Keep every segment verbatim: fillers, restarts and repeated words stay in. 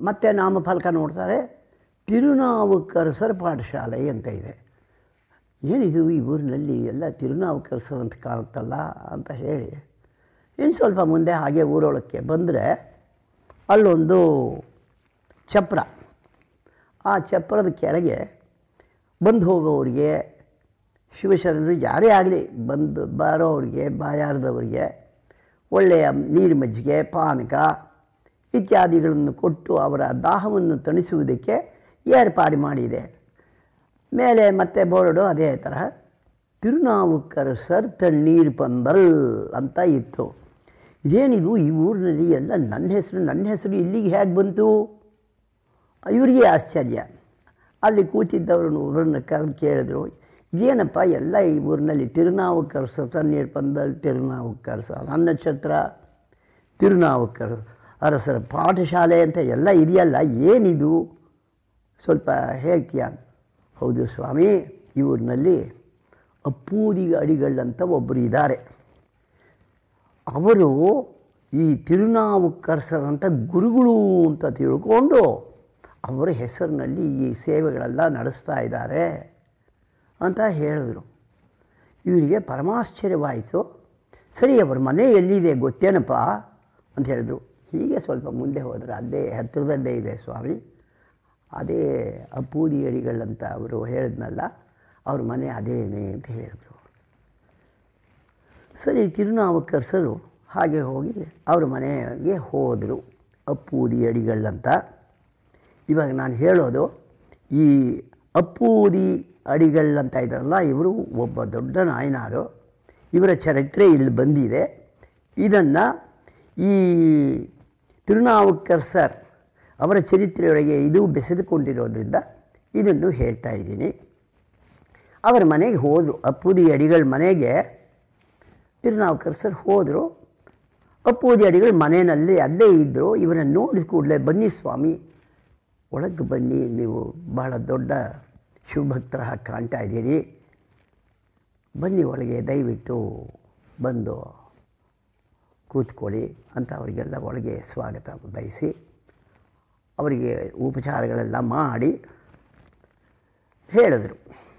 ಮತ್ತೆ ನಾಮಫಲಕ ನೋಡ್ತಾರೆ, ತಿರುನಾವುಕ್ಕರಸರ ಪಾಠಶಾಲೆ ಅಂತ ಇದೆ. ಏನಿದು ಈ ಊರಿನಲ್ಲಿ ಎಲ್ಲ ತಿರುನಾವುಕ್ಕರಸರು ಅಂತ ಕಾಣುತ್ತಲ್ಲ ಅಂತ ಹೇಳಿ ಇನ್ನು ಸ್ವಲ್ಪ ಮುಂದೆ ಹಾಗೆ ಊರೊಳಕ್ಕೆ ಬಂದರೆ ಅಲ್ಲೊಂದು ಚಪ್ರ. ಆ ಚಪ್ರದ ಕೆಳಗೆ ಬಂದು ಹೋಗೋರಿಗೆ, ಶಿವಶರಣರು ಯಾರೇ ಆಗಲಿ ಬಂದು ಬರೋರಿಗೆ, ಬಾಯಾರದವರಿಗೆ ಒಳ್ಳೆಯ ನೀರು ಮಜ್ಜಿಗೆ, ಪಾನಕ ಇತ್ಯಾದಿಗಳನ್ನು ಕೊಟ್ಟು ಅವರ ದಾಹವನ್ನು ತಣಿಸುವುದಕ್ಕೆ ಏರ್ಪಾಡು ಮಾಡಿದೆ. ಮೇಲೆ ಮತ್ತೆ ಬೋರ್ಡು ಅದೇ ತರಹ ತಿರುನಾವುಕ್ಕರಸರ್ ತಣ್ಣೀರು ಪಂದಲ್ ಅಂತ ಇತ್ತು. ಇದೇನಿದು ಈ ಊರಿನಲ್ಲಿ ಎಲ್ಲ ನನ್ನ ಹೆಸರು ನನ್ನ ಹೆಸರು ಇಲ್ಲಿಗೆ ಹೇಗೆ ಬಂತು? ಇವರಿಗೆ ಆಶ್ಚರ್ಯ. ಅಲ್ಲಿ ಕೂತಿದ್ದವ್ರನ್ನ ಒಬ್ಬರನ್ನ ಕರೆದು ಕೇಳಿದ್ರು, ಇದೇನಪ್ಪ ಎಲ್ಲ ಈ ಊರಿನಲ್ಲಿ ತಿರುನಾವುಕ್ಕರಸರ್ ತಣ್ಣೀರು ಪಂದಲ್, ತಿರುನಾವುಕ್ಕರಸರ್ ಅನ್ನಛತ್ರ, ತಿರುನಾವುಕ್ಕರ ಅರಸರ ಪಾಠಶಾಲೆ ಅಂತ ಎಲ್ಲ ಇದೆಯಲ್ಲ, ಏನಿದು ಸ್ವಲ್ಪ ಹೇಳ್ತೀಯ? ಹೌದು ಸ್ವಾಮಿ, ಈ ಊರಿನಲ್ಲಿ ಅಪ್ಪೂದಿ ಅಡಿಗಳಂತ ಒಬ್ಬರು ಇದ್ದಾರೆ. ಅವರು ಈ ತಿರುನಾವುಕ್ಕರಸರಂಥ ಗುರುಗಳು ಅಂತ ತಿಳ್ಕೊಂಡು ಅವರ ಹೆಸರಿನಲ್ಲಿ ಈ ಸೇವೆಗಳೆಲ್ಲ ನಡೆಸ್ತಾ ಇದ್ದಾರೆ ಅಂತ ಹೇಳಿದ್ರು. ಇವರಿಗೆ ಪರಮಾಶ್ಚರ್ಯವಾಯಿತು. ಸರಿ, ಅವ್ರ ಮನೆ ಎಲ್ಲಿದೆ ಗೊತ್ತೇನಪ್ಪ ಅಂತ ಹೇಳಿದ್ರು. ಹೀಗೆ ಸ್ವಲ್ಪ ಮುಂದೆ ಹೋದರೆ ಅಲ್ಲೇ ಹತ್ತಿರದಲ್ಲೇ ಇದೆ ಸ್ವಾಮಿ, ಅದೇ ಅಪ್ಪೂದಿ ಅಡಿಗಳಂತ ಅವರು ಹೇಳಿದ್ನಲ್ಲ, ಅವ್ರ ಮನೆ ಅದೇನೇ ಅಂತ ಹೇಳಿದ್ರು. ಸರಿ, ತಿರುನಾವುಕ್ಕರಸರು ಹಾಗೆ ಹೋಗಿ ಅವ್ರ ಮನೆಗೆ ಹೋದರು, ಅಪ್ಪೂದಿ ಅಡಿಗಳಂತ. ಇವಾಗ ನಾನು ಹೇಳೋದು, ಈ ಅಪ್ಪೂದಿ ಅಡಿಗಳಂತ ಇದ್ದಾರಲ್ಲ, ಇವರು ಒಬ್ಬ ದೊಡ್ಡ ನಾಯನಾರು. ಇವರ ಚರಿತ್ರೆ ಇಲ್ಲಿ ಬಂದಿದೆ. ಇದನ್ನು ಈ ತಿರುನಾವುಕ್ಕರಸರ್ ಅವರ ಚರಿತ್ರೆಯೊಳಗೆ ಇದು ಬೆಸೆದುಕೊಂಡಿರೋದ್ರಿಂದ ಇದನ್ನು ಹೇಳ್ತಾ ಇದ್ದೀನಿ. ಅವರ ಮನೆಗೆ ಹೋದರು, ಅಪ್ಪೂದಿ ಅಡಿಗಳ ಮನೆಗೆ ತಿರುನಾವುಕ್ಕರಸರ್ ಹೋದರು. ಅಪ್ಪೂದಿ ಅಡಿಗಳು ಮನೆಯಲ್ಲಿ ಅಲ್ಲೇ ಇದ್ದರು. ಇವರನ್ನು ನೋಡಿದ ಕೂಡಲೇ, ಬನ್ನಿ ಸ್ವಾಮಿ ಒಳಗೆ ಬನ್ನಿ, ನೀವು ಬಹಳ ದೊಡ್ಡ ಶಿವಭಕ್ತರ ಹಾಗೆ ಕಾಣ್ತಾ ಇದ್ದೀರಿ, ಬನ್ನಿ ಒಳಗೆ, ದಯವಿಟ್ಟು ಬಂದು ಕೂತ್ಕೊಳ್ಳಿ ಅಂತ ಅವರಿಗೆಲ್ಲ ಒಳಗೆ ಸ್ವಾಗತ ಬಯಸಿ ಅವರಿಗೆ ಉಪಚಾರಗಳೆಲ್ಲ ಮಾಡಿ ಹೇಳಿದ್ರು.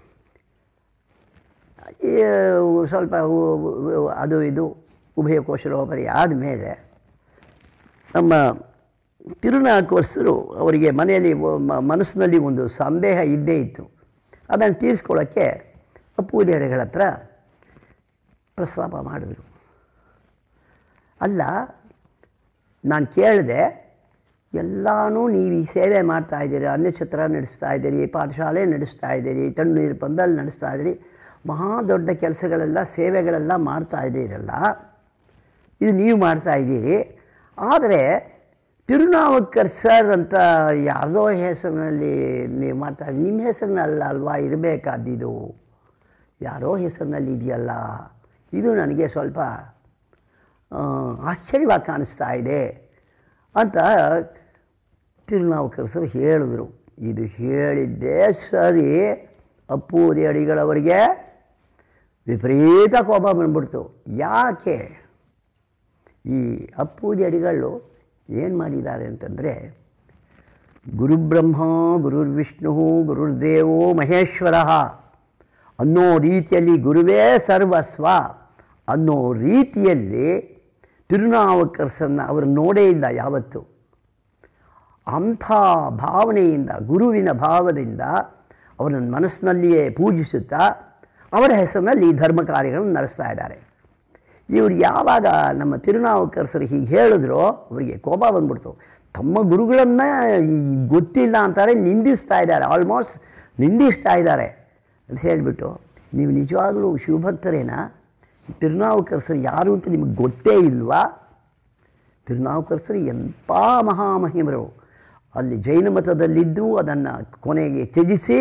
ಸ್ವಲ್ಪ ಅದು ಇದು ಉಭಯ ಕೋಶಲೋಪರಿ ಆದಮೇಲೆ ನಮ್ಮ ತಿರುನಾವುಕ್ಕರಸರು ಅವರಿಗೆ ಮನೆಯಲ್ಲಿ ಮನಸ್ಸಿನಲ್ಲಿ ಒಂದು ಸಂದೇಹ ಇದ್ದೇ ಇತ್ತು. ಅದನ್ನು ತೀರಿಸ್ಕೊಳ್ಳೋಕ್ಕೆ ಅಪ್ಪೂದಿ ಅಡಿಗಳ ಹತ್ರ ಪ್ರಸ್ತಾಪ ಮಾಡಿದ್ರು. ಅಲ್ಲ, ನಾನು ಕೇಳಿದೆ, ಎಲ್ಲನೂ ನೀವು ಈ ಸೇವೆ ಮಾಡ್ತಾಯಿದ್ದೀರಿ, ಅನ್ನಛತ್ರ ನಡೆಸ್ತಾ ಇದ್ದೀರಿ, ಪಾಠಶಾಲೆ ನಡೆಸ್ತಾ ಇದ್ದೀರಿ, ತಣ್ಣೀರು ಪಂದಲ್ ನಡೆಸ್ತಾ ಇದ್ದೀರಿ, ಮಹಾ ದೊಡ್ಡ ಕೆಲಸಗಳೆಲ್ಲ ಸೇವೆಗಳೆಲ್ಲ ಮಾಡ್ತಾ ಇದ್ದೀರಲ್ಲ, ಇದು ನೀವು ಮಾಡ್ತಾಯಿದ್ದೀರಿ. ಆದರೆ ತಿರುನಾವುಕ್ಕರಸರ್ ಅಂತ ಯಾವುದೋ ಹೆಸರಿನಲ್ಲಿ ನೀವು ಮಾಡ್ತಾ ಇದ್ದೀರಿ, ನಿಮ್ಮ ಹೆಸರಿನಲ್ಲ ಅಲ್ವಾ ಇರಬೇಕಾದಿದ್ದು, ಯಾರೋ ಹೆಸರಿನಲ್ಲಿ ಇದೆಯಲ್ಲ, ಇದು ನನಗೆ ಸ್ವಲ್ಪ ಆಶ್ಚರ್ಯವಾಗಿ ಕಾಣಿಸ್ತಾ ಇದೆ ಅಂತ ತಿರುನಾವುಕ್ಕರಸರು ಹೇಳಿದ್ರು. ಇದು ಹೇಳಿದ್ದೇ ಸರಿ ಅಪ್ಪೂದಿ ಅಡಿಗಳವರಿಗೆ ವಿಪರೀತ ಕೋಪ ಬಂದ್ಬಿಡ್ತು. ಯಾಕೆ? ಈ ಅಪ್ಪೂದಿ ಅಡಿಗಳು ಏನು ಮಾಡಿದ್ದಾರೆ ಅಂತಂದರೆ, ಗುರುಬ್ರಹ್ಮ ಗುರುರ್ವಿಷ್ಣು ಗುರುರ್ದೇವೋ ಮಹೇಶ್ವರ ಅನ್ನೋ ರೀತಿಯಲ್ಲಿ, ಗುರುವೇ ಸರ್ವಸ್ವ ಅನ್ನೋ ರೀತಿಯಲ್ಲಿ ತಿರುನಾವುಕ್ಕರಸನ್ನ ಅವರು ನೋಡೇ ಇಲ್ಲ ಯಾವತ್ತು. ಅಂಥ ಭಾವನೆಯಿಂದ, ಗುರುವಿನ ಭಾವದಿಂದ ಅವರನ್ನು ಮನಸ್ಸಿನಲ್ಲಿಯೇ ಪೂಜಿಸುತ್ತಾ ಅವರ ಹೆಸರಿನಲ್ಲಿ ಈ ಧರ್ಮ ಕಾರ್ಯಗಳನ್ನು ನಡೆಸ್ತಾ ಇದ್ದಾರೆ. ಇವರು ಯಾವಾಗ ನಮ್ಮ ತಿರುನಾವುಕ್ಕರಸರು ಹೀಗೆ ಹೇಳಿದ್ರು, ಅವರಿಗೆ ಕೋಪ ಬಂದ್ಬಿಡ್ತು. ತಮ್ಮ ಗುರುಗಳನ್ನು ಗೊತ್ತಿಲ್ಲ ಅಂತಾರೆ, ನಿಂದಿಸ್ತಾ ಇದ್ದಾರೆ, ಆಲ್ಮೋಸ್ಟ್ ನಿಂದಿಸ್ತಾ ಇದ್ದಾರೆ ಅಂತ ಹೇಳಿಬಿಟ್ಟು, ನೀವು ನಿಜವಾಗಲೂ ಶಿವಭಕ್ತರೇನಾ? ತಿರುನಾವುಕ್ಕರಸರು ಯಾರು ಅಂತ ನಿಮಗೆ ಗೊತ್ತೇ ಇಲ್ವಾ? ತಿರುನಾವುಕ್ಕರಸರು ಎಂಥ ಮಹಾಮಹಿಮರು. ಅಲ್ಲಿ ಜೈನ ಮತದಲ್ಲಿದ್ದು ಅದನ್ನು ಕೊನೆಗೆ ತ್ಯಜಿಸಿ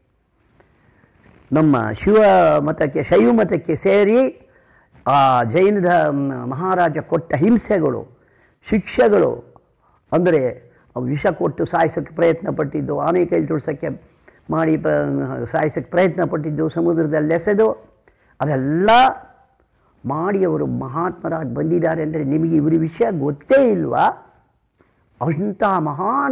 ನಮ್ಮ ಶಿವ ಮತಕ್ಕೆ, ಶೈವ ಮತಕ್ಕೆ ಸೇರಿ ಆ ಜೈನದ ಮಹಾರಾಜ ಕೊಟ್ಟ ಹಿಂಸೆಗಳು, ಶಿಕ್ಷೆಗಳು, ಅಂದರೆ ವಿಷ ಕೊಟ್ಟು ಸಾಯಿಸೋಕ್ಕೆ ಪ್ರಯತ್ನ ಪಟ್ಟಿದ್ದು, ಆನೆ ಕೈಲಿ ತುಳ್ಸೋಕ್ಕೆ ಮಾಡಿ ಸಾಯಿಸೋಕ್ಕೆ ಪ್ರಯತ್ನ ಪಟ್ಟಿದ್ದು, ಸಮುದ್ರದಲ್ಲಿ ಎಸೆದು ಅದೆಲ್ಲ ಮಾಡಿ ಅವರು ಮಹಾತ್ಮರಾಗಿ ಬಂದಿದ್ದಾರೆ ಅಂದರೆ ನಿಮಗೆ ಇವರ ವಿಷಯ ಗೊತ್ತೇ ಇಲ್ವಾ? ಅಂಥ ಮಹಾನ್